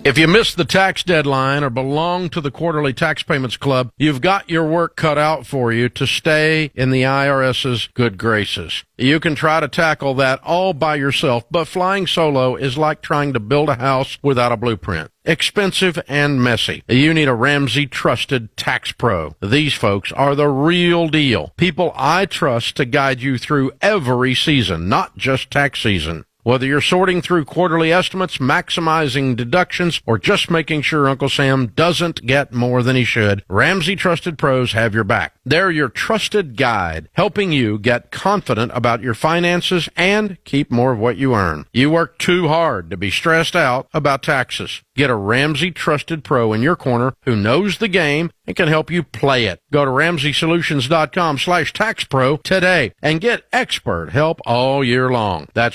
If you missed the tax deadline or belong to the Quarterly Tax Payments Club, you've got your work cut out for you to stay in the IRS's good graces. You can try to tackle that all by yourself, but flying solo is like trying to build a house without a blueprint. Expensive and messy. You need a Ramsey trusted tax pro. These folks are the real deal. People I trust to guide you through every season, not just tax season. Whether you're sorting through quarterly estimates, maximizing deductions, or just making sure Uncle Sam doesn't get more than he should, Ramsey Trusted Pros have your back. They're your trusted guide, helping you get confident about your finances and keep more of what you earn. You work too hard to be stressed out about taxes. Get a Ramsey Trusted Pro in your corner who knows the game and can help you play it. Go to RamseySolutions.com/taxpro today and get expert help all year long. That's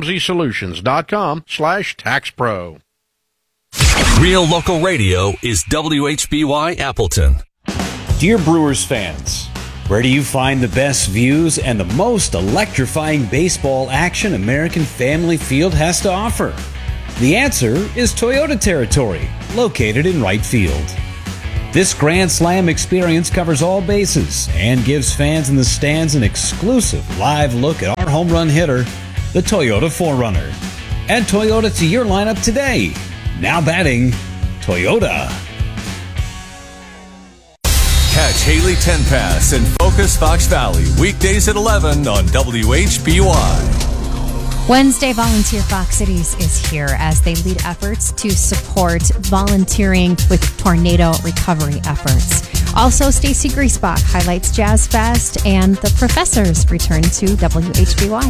RamseySolutions.com/taxpro. Real local radio is WHBY Appleton. Dear Brewers fans, where do you find the best views and the most electrifying baseball action American Family Field has to offer? The answer is Toyota territory, located in right field. This Grand Slam experience covers all bases and gives fans in the stands an exclusive live look at our home run hitter, the Toyota 4Runner. Add Toyota to your lineup today. Now batting, Toyota. Catch Haley Tenpass and Focus Fox Valley weekdays at 11 on WHBY. Wednesday Volunteer Fox Cities is here as they lead efforts to support volunteering with tornado recovery efforts. Also, Stacy Griesbach highlights Jazz Fest, and the professors return to WHBY.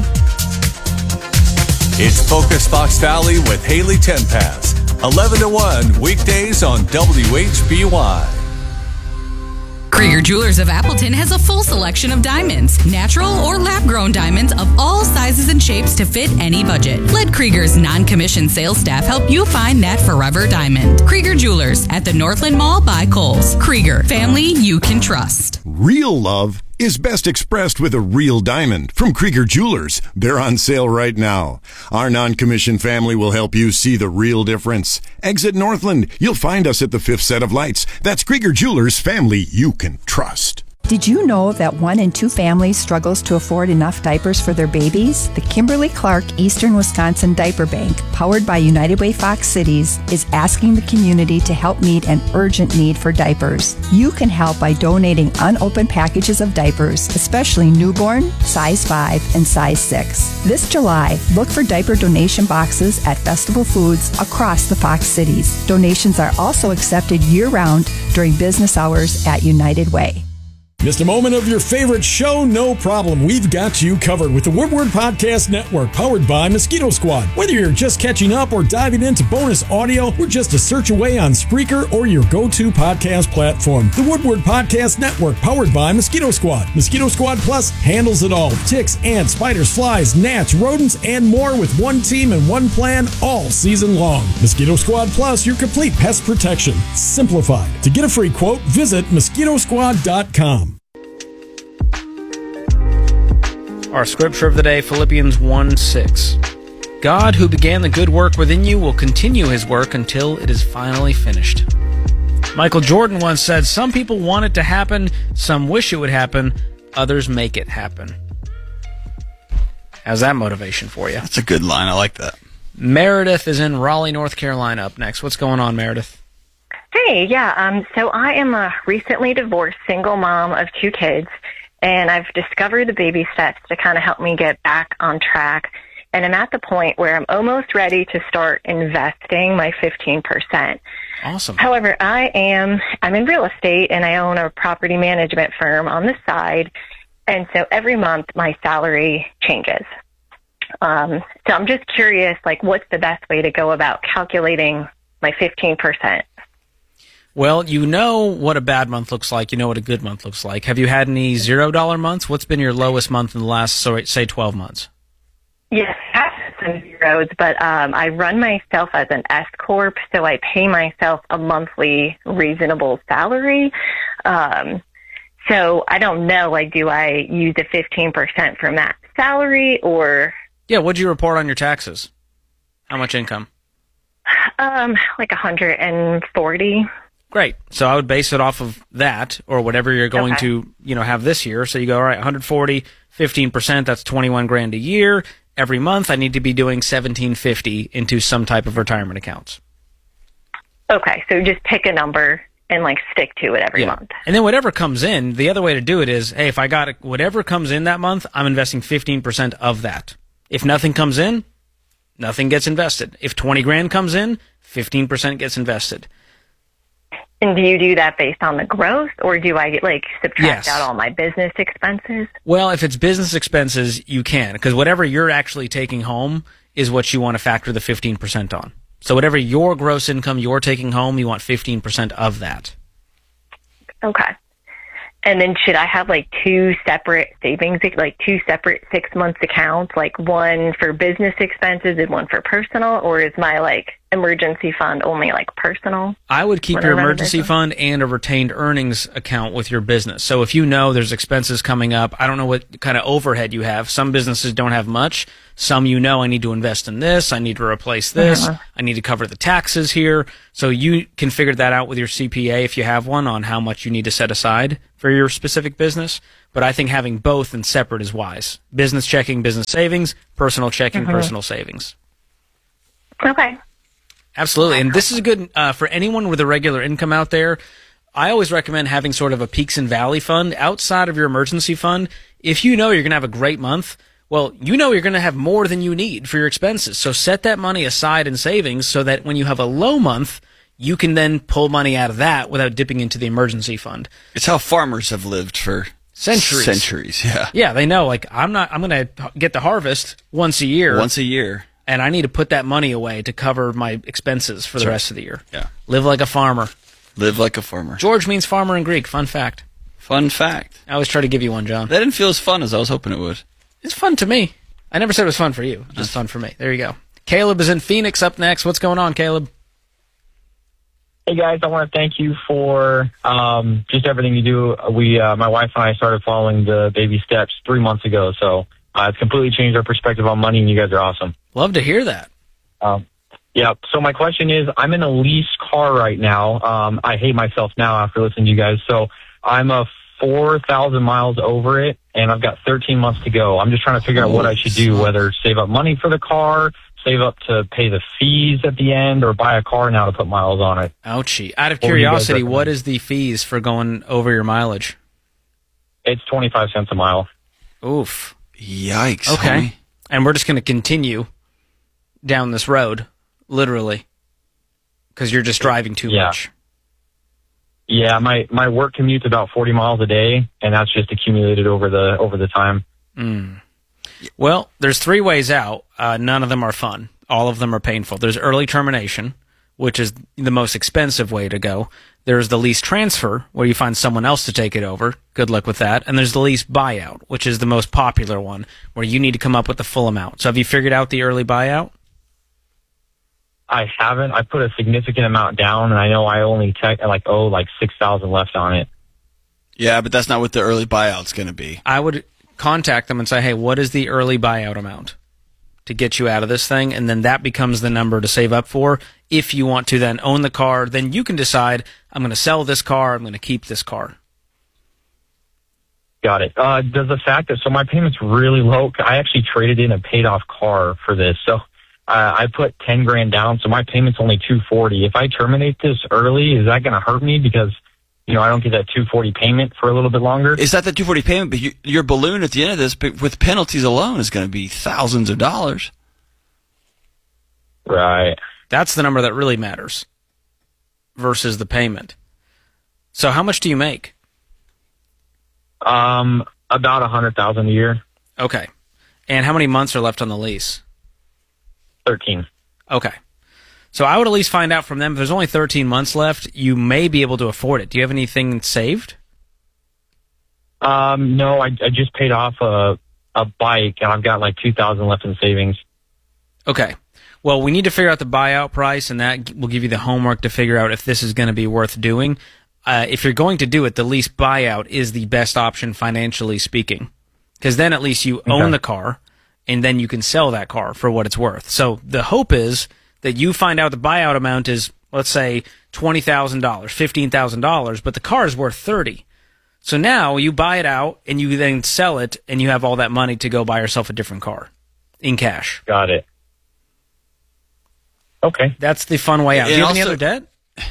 It's Focus Fox Valley with Haley Tenpass, 11 to 1 weekdays on WHBY. Krieger Jewelers of Appleton has a full selection of diamonds, natural or lab-grown diamonds of all sizes and shapes to fit any budget. Let Krieger's non-commissioned sales staff help you find that forever diamond. Krieger Jewelers at the Northland Mall by Kohl's. Krieger, family you can trust. Real love is best expressed with a real diamond from Krieger Jewelers. They're on sale right now. Our non-commissioned family will help you see the real difference. Exit Northland. You'll find us at the fifth set of lights. That's Krieger Jewelers, family you can trust. Did you know that 1 in 2 families struggles to afford enough diapers for their babies? The Kimberly-Clark Eastern Wisconsin Diaper Bank, powered by United Way Fox Cities, is asking the community to help meet an urgent need for diapers. You can help by donating unopened packages of diapers, especially newborn, size 5, and size 6. This July, look for diaper donation boxes at Festival Foods across the Fox Cities. Donations are also accepted year-round during business hours at United Way. Missed a moment of your favorite show? No problem. We've got you covered with the Woodward Podcast Network, powered by Mosquito Squad. Whether you're just catching up or diving into bonus audio, we're just a search away on Spreaker or your go-to podcast platform. The Woodward Podcast Network, powered by Mosquito Squad. Mosquito Squad Plus handles it all. Ticks, ants, spiders, flies, gnats, rodents, and more with one team and one plan all season long. Mosquito Squad Plus, your complete pest protection. Simplified. To get a free quote, visit mosquitosquad.com. Our scripture of the day, Philippians 1:6. God, who began the good work within you, will continue his work until it is finally finished. Michael Jordan once said, some people want it to happen, some wish it would happen, others make it happen. How's that motivation for you? That's a good line. I like that. Meredith is in Raleigh, North Carolina up next. What's going on, Meredith? Hey, so I am a recently divorced single mom of 2 kids. And I've discovered the baby steps to kind of help me get back on track. And I'm at the point where I'm almost ready to start investing my 15%. Awesome. However, I'm in real estate and I own a property management firm on the side. And so every month my salary changes. So I'm just curious, what's the best way to go about calculating my 15%? Well, you know what a bad month looks like. You know what a good month looks like. Have you had any $0 months? What's been your lowest month in the last, say, 12 months? Yes, I have some zeros, but I run myself as an S Corp, so I pay myself a monthly reasonable salary. So I don't know, do I use the 15% from that salary or... Yeah, what'd you report on your taxes? How much income? Like 140. Great. So I would base it off of that or whatever you're going Okay. to, have this year. So you go, all right, 140, 15%, that's 21 grand a year. Every month I need to be doing 1750 into some type of retirement accounts. Okay, so just pick a number and like stick to it every month. And then whatever comes in, the other way to do it is, hey, if I got whatever comes in that month, I'm investing 15% of that. If nothing comes in, nothing gets invested. If 20 grand comes in, 15% gets invested. And do you do that based on the gross, or do I subtract Yes. out all my business expenses? Well, if it's business expenses, you can, because whatever you're actually taking home is what you want to factor the 15% on. So whatever your gross income you're taking home, you want 15% of that. Okay. And then should I have two separate savings, two separate 6 months accounts, one for business expenses and one for personal, or is my emergency fund only personal? I would keep when I your run a emergency business? fund and a retained earnings account with your business. So if you know there's expenses coming up, I don't know what kind of overhead you have. Some businesses don't have much. Some I need to invest in this, I need to replace this, I need to cover the taxes here. So you can figure that out with your CPA if you have one on how much you need to set aside for your specific business. But I think having both and separate is wise. Business checking, business savings, personal checking, personal savings. Okay. Absolutely. And this is good for anyone with a regular income out there. I always recommend having sort of a peaks and valley fund outside of your emergency fund. If you know you're going to have a great month, well, you're going to have more than you need for your expenses. So set that money aside in savings so that when you have a low month, you can then pull money out of that without dipping into the emergency fund. It's how farmers have lived for Centuries, yeah. Yeah, they know, I'm going to get the harvest once a year. Once a year. And I need to put that money away to cover my expenses for the rest of the year. Yeah. Live like a farmer. Live like a farmer. George means farmer in Greek. Fun fact. Fun fact. I always try to give you one, John. That didn't feel as fun as I was hoping it would. It's fun to me. I never said it was fun for you. Just fun for me. There you go. Caleb is in Phoenix up next. What's going on, Caleb? Hey guys, I want to thank you for just everything you do. My wife and I started following the baby steps 3 months ago, so it's completely changed our perspective on money, and you guys are awesome. Love to hear that. Yeah. So my question is, I'm in a lease car right now. I hate myself now after listening to you guys. So I'm 4,000 miles over it, and I've got 13 months to go. I'm just trying to figure out what I should do, whether save up money for the car, save up to pay the fees at the end, or buy a car now to put miles on it. Ouchie. Out of What would you guys curiosity, recommend? what is the fees for going over your mileage? It's 25 cents a mile. Oof. Yikes. Okay. Homie. And we're just going to continue down this road, literally, because you're just driving too much. Yeah, my work commute's about 40 miles a day, and that's just accumulated over the time. Well, there's 3 ways out. None of them are fun. All of them are painful. There's early termination, which is the most expensive way to go. There's the lease transfer, where you find someone else to take it over. Good luck with that. And there's the lease buyout, which is the most popular one, where you need to come up with the full amount. So have you figured out the early buyout? I haven't. I put a significant amount down, and I know I only owe like 6,000 left on it. Yeah, but that's not what the early buyout's going to be. I would contact them and say, hey, what is the early buyout amount to get you out of this thing? And then that becomes the number to save up for. If you want to then own the car, then you can decide, I'm going to sell this car, I'm going to keep this car. Got it. Does the fact that, so my payment's really low, I actually traded in a paid off car for this. So I put 10 grand down, so my payment's only $240. If I terminate this early, is that going to hurt me? Because, I don't get that $240 payment for a little bit longer. Is that the $240 payment? But your balloon at the end of this, with penalties alone, is going to be thousands of dollars. Right. That's the number that really matters versus the payment. So how much do you make? About $100,000 a year. Okay. And how many months are left on the lease? 13. Okay. So I would at least find out from them, if there's only 13 months left, you may be able to afford it. Do you have anything saved? No, I just paid off a bike, and I've got like 2,000 left in savings. Okay. Well, we need to figure out the buyout price, and that will give you the homework to figure out if this is going to be worth doing. If you're going to do it, the lease buyout is the best option financially speaking, because then at least you own the car, and then you can sell that car for what it's worth. So the hope is that you find out the buyout amount is, let's say, $20,000, $15,000, but the car is worth $30,000. So now you buy it out and you then sell it, and you have all that money to go buy yourself a different car in cash. Got it. Okay. That's the fun way out. Do you have any other debt?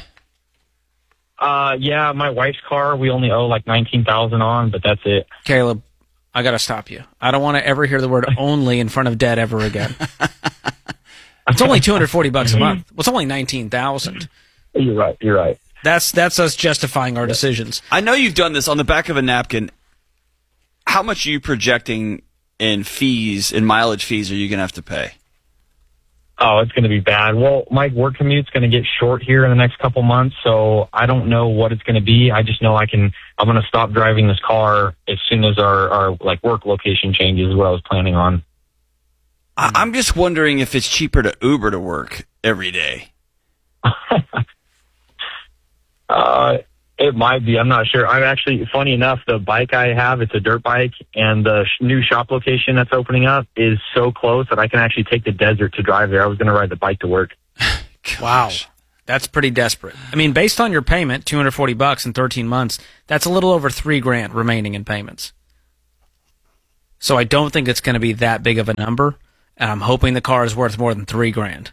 Yeah, my wife's car, we only owe like $19,000 on, but that's it. Caleb, I got to stop you. I don't want to ever hear the word only in front of debt ever again. It's only $240 a month. Well, it's only $19,000. You're right. That's us justifying our decisions. I know you've done this on the back of a napkin. How much are you projecting in fees, in mileage fees, are you going to have to pay? Oh, it's going to be bad. Well, my work commute's going to get short here in the next couple months, so I don't know what it's going to be. I just know I'm going to stop driving this car as soon as our like work location changes, is what I was planning on. I'm just wondering if it's cheaper to Uber to work every day. It might be. I'm not sure. I'm actually, funny enough, the bike I have, it's a dirt bike, and the new shop location that's opening up is so close that I can actually take the desert to drive there. I was going to ride the bike to work. Wow. That's pretty desperate. I mean, based on your payment, $240 in 13 months, that's a little over $3,000 remaining in payments. So I don't think it's going to be that big of a number, and I'm hoping the car is worth more than $3,000.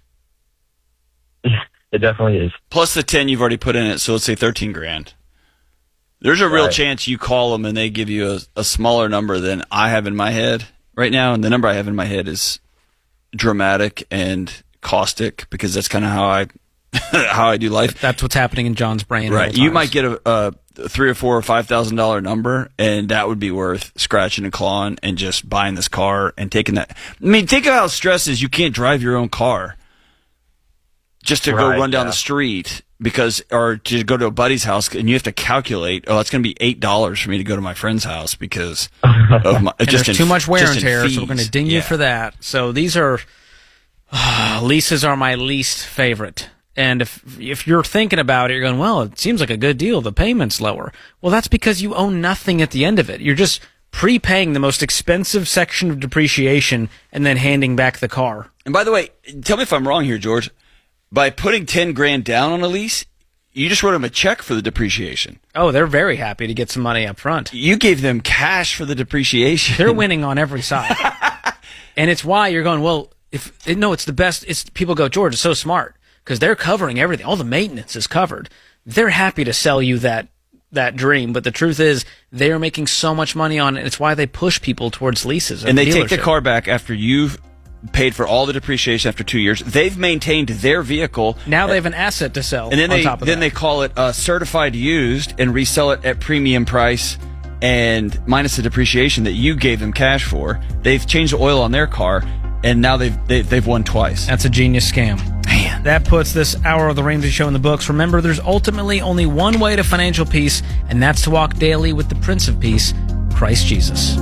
It definitely is. Plus the 10 you've already put in it, so let's say $13,000. There's a real chance you call them and they give you a smaller number than I have in my head right now, and the number I have in my head is dramatic and caustic because that's kind of how I do life. That's what's happening in John's brain. Right. You might get a $3,000 or $4,000 or $5,000 number, and that would be worth scratching and clawing and just buying this car and taking that. I mean, think of how stress is. You can't drive your own car. Just to go run down the street or to go to a buddy's house, and you have to calculate, it's going to be $8 for me to go to my friend's house because of my, just there's too much wear and tear, so we're going to ding you for that. So these are, leases are my least favorite. And if you're thinking about it, you're going, well, it seems like a good deal. The payment's lower. Well, that's because you own nothing at the end of it. You're just prepaying the most expensive section of depreciation and then handing back the car. And by the way, tell me if I'm wrong here, George. By putting $10,000 down on a lease, you just wrote them a check for the depreciation. Oh, they're very happy to get some money up front. You gave them cash for the depreciation. They're winning on every side. And it's why you're going, well, it's the best. People go, George, it's so smart because they're covering everything. All the maintenance is covered. They're happy to sell you that dream, but the truth is they're making so much money on it. It's why they push people towards leases. And they take the car back after you've paid for all the depreciation after 2 years. They've maintained their vehicle. Now they have an asset to sell. And then they call it certified used and resell it at premium price and minus the depreciation that you gave them cash for. They've changed the oil on their car, and now they've won twice. That's a genius scam. Man. That puts this hour of the Ramsey Show in the books. Remember, there's ultimately only one way to financial peace, and that's to walk daily with the Prince of Peace, Christ Jesus.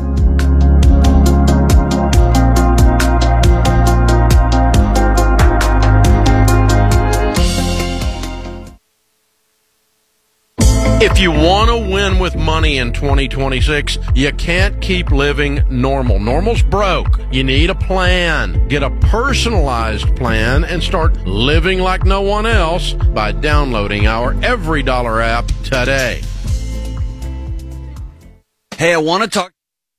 If you want to win with money in 2026, you can't keep living normal. Normal's broke. You need a plan. Get a personalized plan and start living like no one else by downloading our Every Dollar app today. Hey, I want to talk.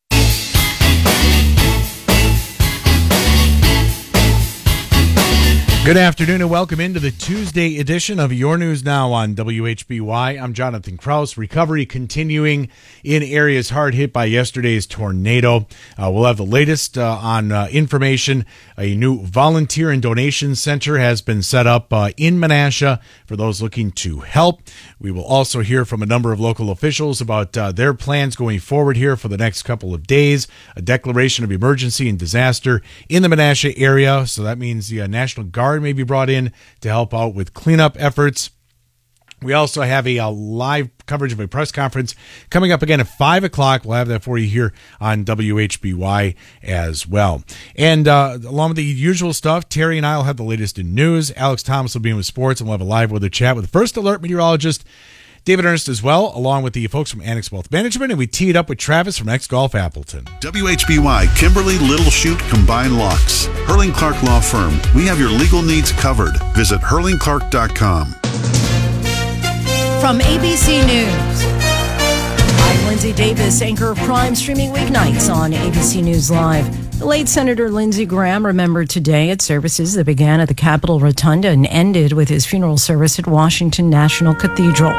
Good afternoon and welcome into the Tuesday edition of Your News Now on WHBY. I'm Jonathan Kraus. Recovery continuing in areas hard hit by yesterday's tornado. We'll have the latest on information. A new volunteer and donation center has been set up in Menasha for those looking to help. We will also hear from a number of local officials about their plans going forward here for the next couple of days. A declaration of emergency and disaster in the Menasha area. So that means the National Guard may be brought in to help out with cleanup efforts. We also have a live coverage of a press conference coming up again at 5 o'clock. We'll have that for you here on WHBY as well. And along with the usual stuff, Terry and I will have the latest in news. Alex Thomas will be in with sports, and we'll have a live weather chat with First Alert meteorologist David Ernst as well, along with the folks from Annex Wealth Management, and we teed up with Travis from X Golf Appleton. WHBY Kimberly Little Chute Combined Locks. Hurling Clark Law Firm. We have your legal needs covered. Visit hurlingclark.com. From ABC News, I'm Lindsay Davis, anchor of Prime, streaming weeknights on ABC News Live. The late Senator Lindsey Graham remembered today at services that began at the Capitol Rotunda and ended with his funeral service at Washington National Cathedral.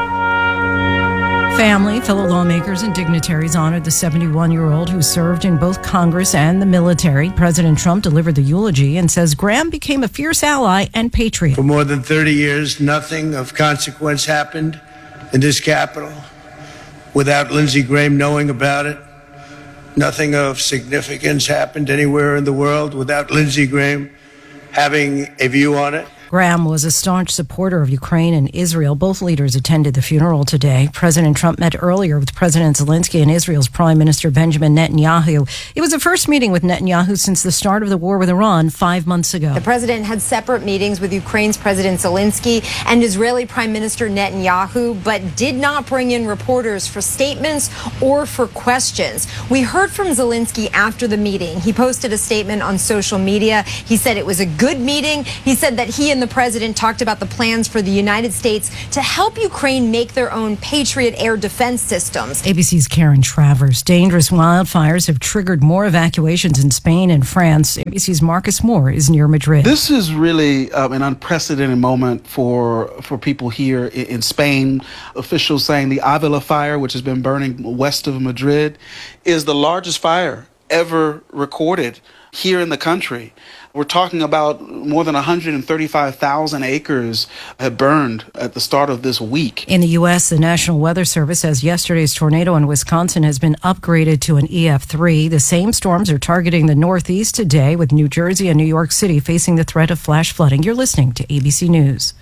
Family, fellow lawmakers, and dignitaries honored the 71-year-old who served in both Congress and the military. President Trump delivered the eulogy and says Graham became a fierce ally and patriot. For more than 30 years, nothing of consequence happened in this Capitol without Lindsey Graham knowing about it. Nothing of significance happened anywhere in the world without Lindsey Graham having a view on it. Graham was a staunch supporter of Ukraine and Israel. Both leaders attended the funeral today. President Trump met earlier with President Zelensky and Israel's Prime Minister Benjamin Netanyahu. It was the first meeting with Netanyahu since the start of the war with Iran 5 months ago. The president had separate meetings with Ukraine's President Zelensky and Israeli Prime Minister Netanyahu, but did not bring in reporters for statements or for questions. We heard from Zelensky after the meeting. He posted a statement on social media. He said it was a good meeting. He said that he and the president talked about the plans for the United States to help Ukraine make their own Patriot air defense systems. ABC's Karen Travers. Dangerous wildfires have triggered more evacuations in Spain and France. ABC's Marcus Moore is near Madrid. This is really an unprecedented moment for people here in Spain. Officials saying the Avila fire, which has been burning west of Madrid, is the largest fire ever recorded here in the country. We're talking about more than 135,000 acres have burned at the start of this week. In the U.S., the National Weather Service says yesterday's tornado in Wisconsin has been upgraded to an EF3. The same storms are targeting the Northeast today, with New Jersey and New York City facing the threat of flash flooding. You're listening to ABC News.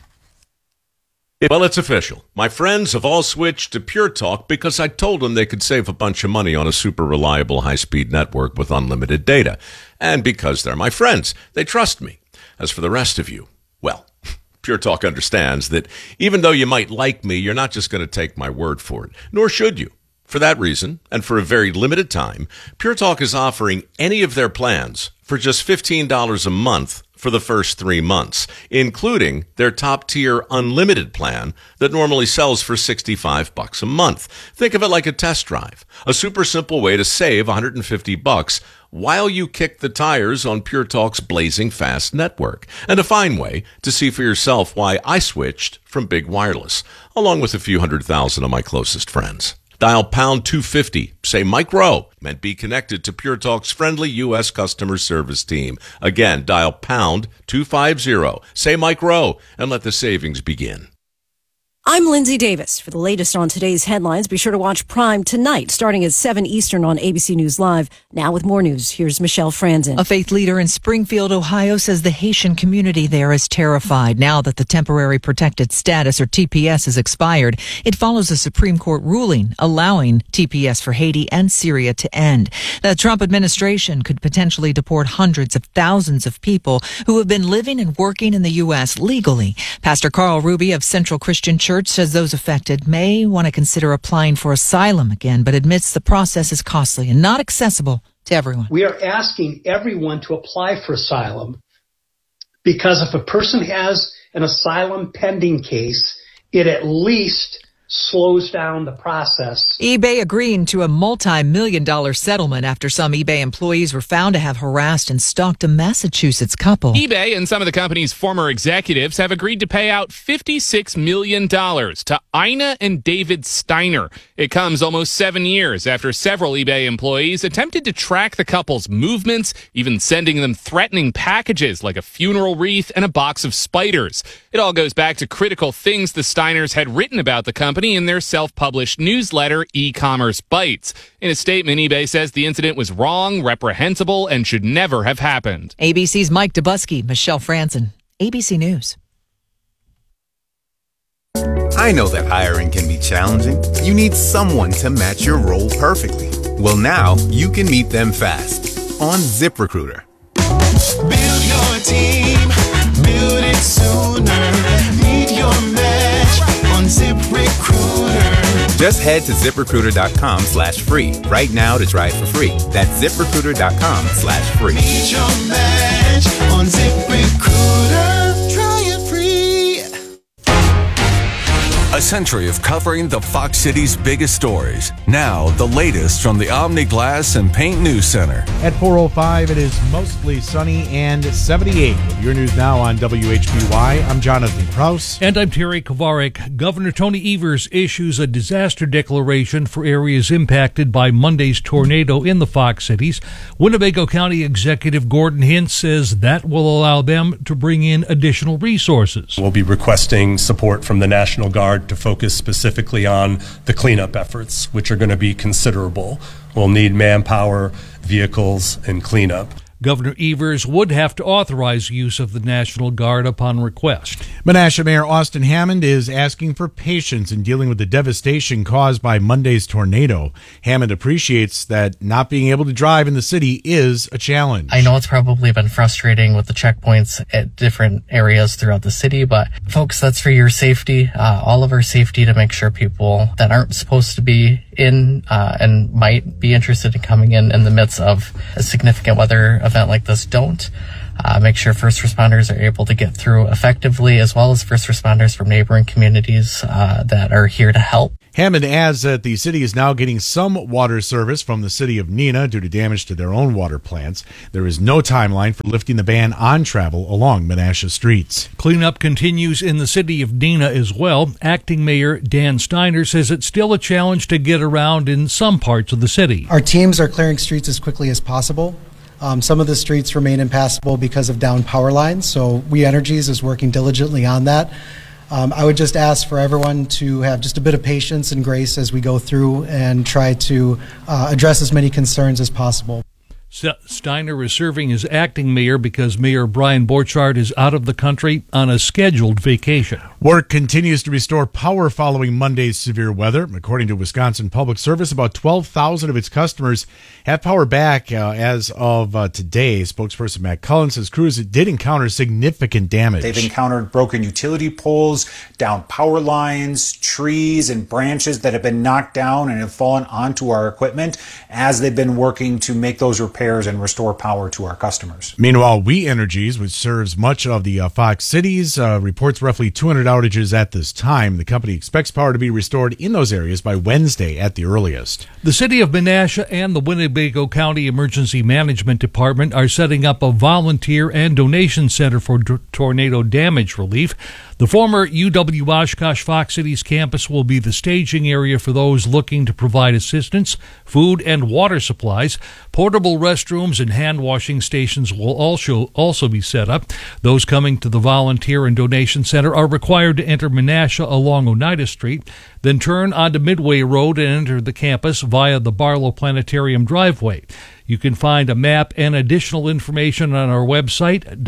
Well, it's official. My friends have all switched to Pure Talk because I told them they could save a bunch of money on a super reliable high-speed network with unlimited data. And because they're my friends, they trust me. As for the rest of you, well, Pure Talk understands that even though you might like me, you're not just going to take my word for it, nor should you. For that reason, and for a very limited time, Pure Talk is offering any of their plans for just $15 a month for the first 3 months, including their top-tier unlimited plan that normally sells for $65 a month. Think of it like a test drive, a super simple way to save $150 while you kick the tires on Pure Talk's blazing fast network, and a fine way to see for yourself why I switched from big wireless, along with a few 100,000 of my closest friends. Dial pound 250, say Mike Rowe, and be connected to Pure Talk's friendly U.S. customer service team. Again, dial pound 250, say Mike Rowe, and let the savings begin. I'm Lindsay Davis. For the latest on today's headlines, be sure to watch Prime tonight, starting at 7 Eastern on ABC News Live. Now with more news, here's Michelle Franzen. A faith leader in Springfield, Ohio, says the Haitian community there is terrified now that the Temporary Protected Status, or TPS, has expired. It follows a Supreme Court ruling allowing TPS for Haiti and Syria to end. The Trump administration could potentially deport hundreds of thousands of people who have been living and working in the U.S. legally. Pastor Carl Ruby of Central Christian Church says those affected may want to consider applying for asylum again, but admits the process is costly and not accessible to everyone. We are asking everyone to apply for asylum because if a person has an asylum pending case, it at least slows down the process. eBay agreeing to a multi-million-dollar settlement after some eBay employees were found to have harassed and stalked a Massachusetts couple. eBay and some of the company's former executives have agreed to pay out $56 million to Ina and David Steiner. It comes almost 7 years after several eBay employees attempted to track the couple's movements, even sending them threatening packages like a funeral wreath and a box of spiders. It all goes back to critical things the Steiners had written about the company in their self-published newsletter, E-Commerce Bites. In a statement, eBay says the incident was wrong, reprehensible, and should never have happened. ABC's Mike Dubusky, Michelle Franzen, ABC News. I know that hiring can be challenging. You need someone to match your role perfectly. Well, now you can meet them fast on ZipRecruiter. Build your team, build it sooner. Meet your match on ZipRecruiter. Just head to ZipRecruiter.com/free right now to try it for free. That's ZipRecruiter.com/free. Meet your match on ZipRecruiter. Try it free. A century of covering the Fox City's biggest stories. Now, the latest from the Omni Glass and Paint News Center. At 4:05, it is mostly sunny and 78. With your news now on WHBY, I'm Jonathan Kraus. And I'm Terry Kovarik. Governor Tony Evers issues a disaster declaration for areas impacted by Monday's tornado in the Fox Cities. Winnebago County Executive Gordon Hintz says that will allow them to bring in additional resources. We'll be requesting support from the National Guard to focus specifically on the cleanup efforts, which are going to be considerable. We'll need manpower, vehicles, and cleanup. Governor Evers would have to authorize use of the National Guard upon request. Menasha Mayor Austin Hammond is asking for patience in dealing with the devastation caused by Monday's tornado. Hammond appreciates that not being able to drive in the city is a challenge. I know it's probably been frustrating with the checkpoints at different areas throughout the city, but folks, that's for your safety, all of our safety, to make sure people that aren't supposed to be in and might be interested in coming in the midst of a significant weather event like this don't. Make sure first responders are able to get through effectively, as well as first responders from neighboring communities that are here to help. Hammond adds that the city is now getting some water service from the city of Neenah due to damage to their own water plants. There is no timeline for lifting the ban on travel along Menasha streets. Cleanup continues in the city of Neenah as well. Acting Mayor Dan Steiner says it's still a challenge to get around in some parts of the city. Our teams are clearing streets as quickly as possible. Some of the streets remain impassable because of downed power lines, so We Energies is working diligently on that. I would just ask for everyone to have just a bit of patience and grace as we go through and try to address as many concerns as possible. Steiner is serving as acting mayor because Mayor Brian Borchardt is out of the country on a scheduled vacation. Work continues to restore power following Monday's severe weather. According to Wisconsin Public Service, about 12,000 of its customers have power back as of today. Spokesperson Matt Cullen says crews did encounter significant damage. They've encountered broken utility poles, down power lines, trees and branches that have been knocked down and have fallen onto our equipment as they've been working to make those repairs and restore power to our customers. Meanwhile, We Energies, which serves much of the Fox Cities, reports roughly 200 outages at this time. The company expects power to be restored in those areas by Wednesday at the earliest. The city of Menasha and the Winnebago County Emergency Management Department are setting up a volunteer and donation center for tornado damage relief. The former UW-Oshkosh Fox Cities campus will be the staging area for those looking to provide assistance, food, and water supplies. Portable restrooms and hand-washing stations will also be set up. Those coming to the Volunteer and Donation Center are required to enter Menasha along Oneida Street, then turn onto Midway Road and enter the campus via the Barlow Planetarium driveway. You can find a map and additional information on our website,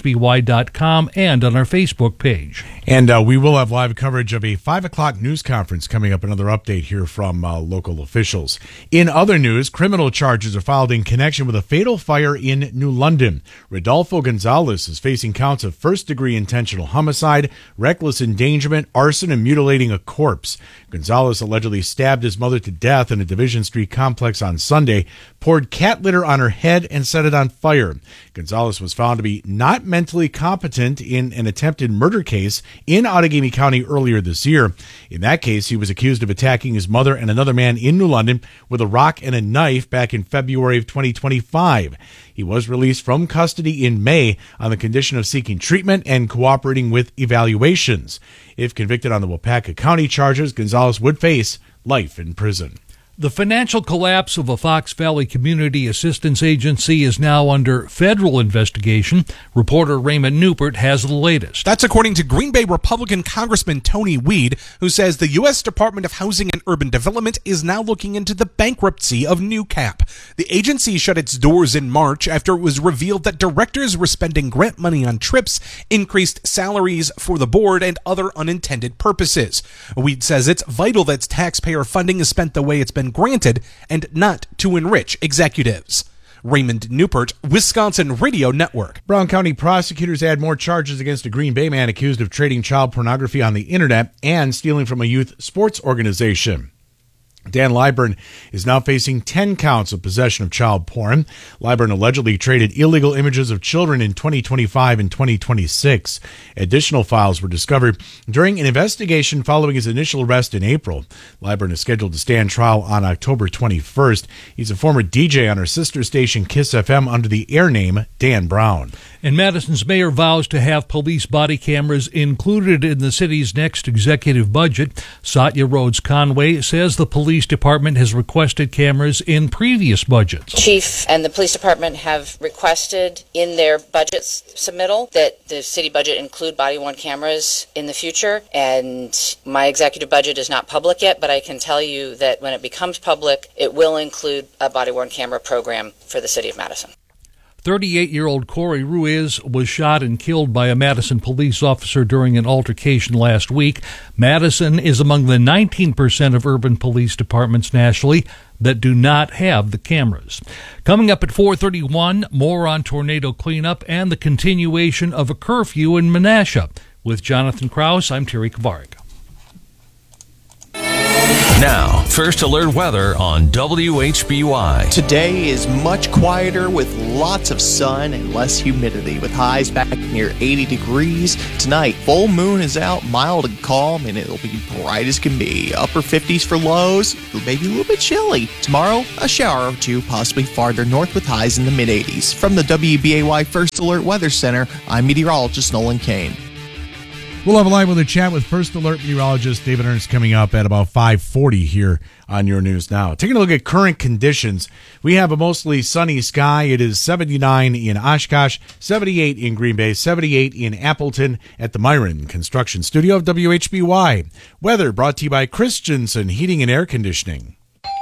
WHBY.com, and on our Facebook page. And we will have live coverage of a 5 o'clock news conference coming up. Another update here from local officials. In other news, criminal charges are filed in connection with a fatal fire in New London. Rodolfo Gonzalez is facing counts of first-degree intentional homicide, reckless endangerment, arson, and mutilating a corpse. Gonzalez allegedly stabbed his mother to death in a Division Street complex on Sunday, poured cat litter on her head, and set it on fire. Gonzalez was found to be not mentally competent in an attempted murder case in Outagamie County earlier this year. In that case, he was accused of attacking his mother and another man in New London with a rock and a knife back in February of 2025. He was released from custody in May on the condition of seeking treatment and cooperating with evaluations. If convicted on the Wapaka County charges, Gonzalez would face life in prison. The financial collapse of a Fox Valley Community Assistance Agency is now under federal investigation. Reporter Raymond Newpert has the latest. That's according to Green Bay Republican Congressman Tony Weed, who says the U.S. Department of Housing and Urban Development is now looking into the bankruptcy of NewCap. The agency shut its doors in March after it was revealed that directors were spending grant money on trips, increased salaries for the board, and other unintended purposes. Weed says it's vital that taxpayer funding is spent the way it's been granted and not to enrich executives. Raymond Newpert, Wisconsin Radio Network. Brown County prosecutors add more charges against a Green Bay man accused of trading child pornography on the internet and stealing from a youth sports organization. Dan Liburn is now facing 10 counts of possession of child porn. Liburn allegedly traded illegal images of children in 2025 and 2026. Additional files were discovered during an investigation following his initial arrest in April. Liburn is scheduled to stand trial on October 21st. He's a former DJ on our sister station Kiss FM under the air name Dan Brown. And Madison's mayor vows to have police body cameras included in the city's next executive budget. Satya Rhodes Conway says the police department has requested cameras in previous budgets. Chief and the police department have requested in their budget submittal that the city budget include body-worn cameras in the future. And my executive budget is not public yet, but I can tell you that when it becomes public, it will include a body-worn camera program for the city of Madison. 38-year-old Corey Ruiz was shot and killed by a Madison police officer during an altercation last week. Madison is among the 19% of urban police departments nationally that do not have the cameras. Coming up at 4:31, more on tornado cleanup and the continuation of a curfew in Menasha. With Jonathan Krause, I'm Terry Kavarik. Now, First Alert weather on WHBY. Today is much quieter with lots of sun and less humidity, with highs back near 80 degrees. Tonight, full moon is out, mild and calm, and it'll be bright as can be. Upper 50s for lows, maybe a little bit chilly. Tomorrow, a shower or two, possibly farther north with highs in the mid-80s. From the WBAY First Alert Weather Center, I'm meteorologist Nolan Kane. We'll have a live weather chat with First Alert meteorologist David Ernst coming up at about 5:40 here on Your News Now. Taking a look at current conditions, we have a mostly sunny sky. It is 79 in Oshkosh, 78 in Green Bay, 78 in Appleton at the Myron Construction Studio of WHBY. Weather brought to you by Christensen Heating and Air Conditioning.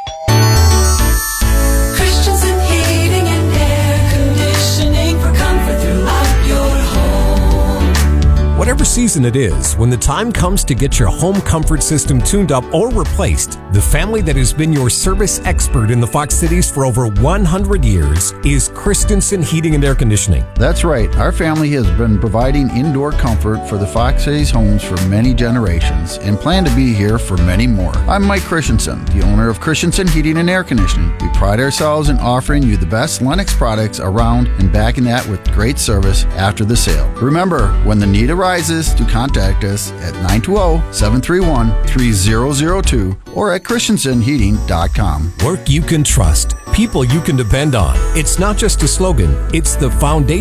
Christensen Heating and Air Conditioning for comfort throughout your home. Whatever season it is, when the time comes to get your home comfort system tuned up or replaced, the family that has been your service expert in the Fox Cities for over 100 years is Christensen Heating and Air Conditioning. That's right. Our family has been providing indoor comfort for the Fox Cities homes for many generations and plan to be here for many more. I'm Mike Christensen, the owner of Christensen Heating and Air Conditioning. We pride ourselves in offering you the best Lennox products around and backing that with great service after the sale. Remember, when the need arises, to contact us at 920-731-3002 or at christensenheating.com. Work you can trust, people you can depend on. It's not just a slogan, it's the foundation